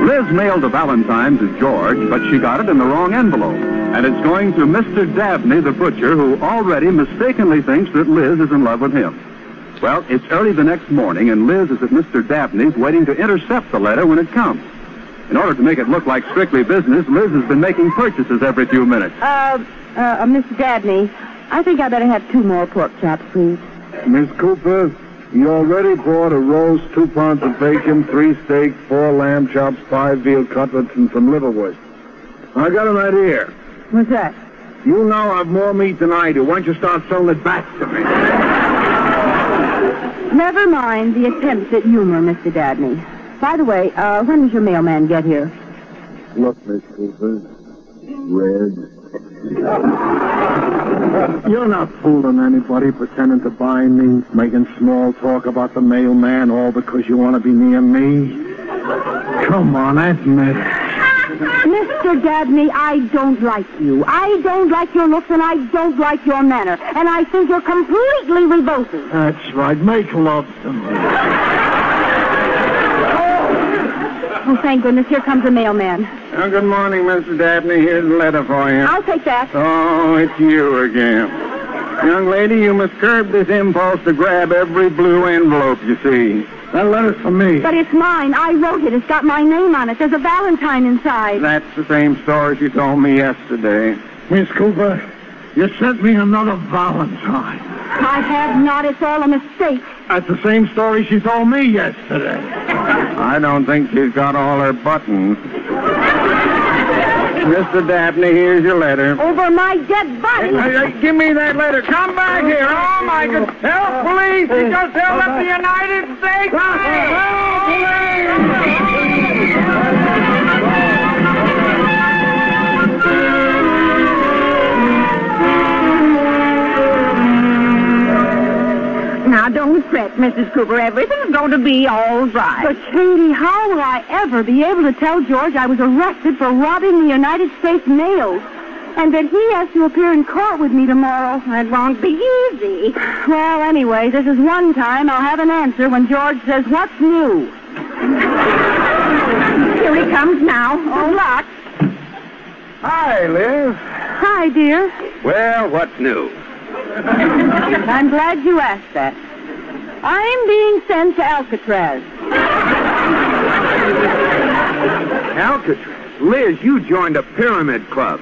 Liz mailed a Valentine to George, but she got it in the wrong envelope. And it's going to Mr. Dabney, the butcher, who already mistakenly thinks that Liz is in love with him. Well, it's early the next morning, and Liz is at Mr. Dabney's waiting to intercept the letter when it comes. In order to make it look like strictly business, Liz has been making purchases every few minutes. Mr. Dabney, I think I better have 2 more pork chops, please. Miss Cooper, you already bought a roast, 2 pounds of bacon, 3 steaks, 4 lamb chops, 5 veal cutlets, and some liverwurst. I got an idea. What's that? You now have more meat than I do. Why don't you start selling it back to me? Never mind the attempts at humor, Mr. Dabney. By the way, when does your mailman get here? Look, Miss Cooper, Red. You're not fooling anybody, pretending to buy me, making small talk about the mailman, all because you want to be near me. Come on, admit it. Mr. Dabney, I don't like you. I don't like your looks, and I don't like your manner. And I think you're completely revolting. That's right. Make love to me. Oh, thank goodness. Here comes the mailman. Oh, good morning, Mr. Dabney. Here's a letter for you. I'll take that. Oh, it's you again. Young lady, you must curb this impulse to grab every blue envelope you see. That letter's for me. But it's mine. I wrote it. It's got my name on it. There's a Valentine inside. That's the same story she told me yesterday. Miss Cooper, you sent me another Valentine. I have not. It's all a mistake. That's the same story she told me yesterday. I don't think she's got all her buttons. Mr. Dabney, here's your letter. Over my dead body. Hey, give me that letter. Come back here. Oh, my God. Help, police. He just held up the United States. Help, Now, don't fret, Mrs. Cooper. Everything's going to be all right. But, Katie, how will I ever be able to tell George I was arrested for robbing the United States mail? And that he has to appear in court with me tomorrow? That won't be easy. Well, anyway, this is one time I'll have an answer when George says, "What's new?" Here he comes now. Oh, lots. Hi, Liz. Hi, dear. Well, what's new? I'm glad you asked that. I'm being sent to Alcatraz. Alcatraz. Liz, you joined a pyramid club.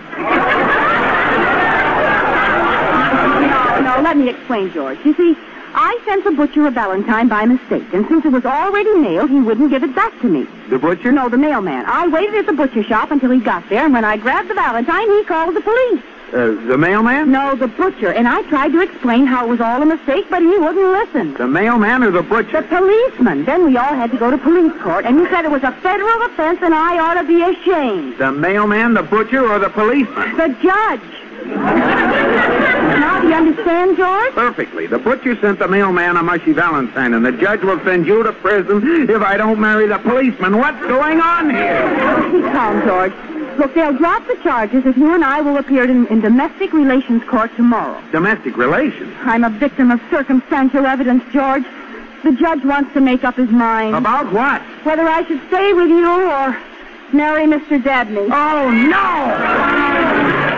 No, let me explain, George. You see, I sent the butcher a Valentine by mistake, and since it was already mailed, he wouldn't give it back to me. The butcher? No, the mailman. I waited at the butcher shop until he got there, and when I grabbed the Valentine, he called the police. The mailman? No, the butcher. And I tried to explain how it was all a mistake, but he wouldn't listen. The mailman or the butcher? The policeman. Then we all had to go to police court, and he said it was a federal offense and I ought to be ashamed. The mailman, the butcher, or the policeman? The judge. Now, do you understand, George? Perfectly. The butcher sent the mailman a mushy Valentine, and the judge will send you to prison if I don't marry the policeman. What's going on here? Be calm, George. Look, they'll drop the charges if you and I will appear in domestic relations court tomorrow. Domestic relations? I'm a victim of circumstantial evidence, George. The judge wants to make up his mind. About what? Whether I should stay with you or marry Mr. Dabney. Oh, no!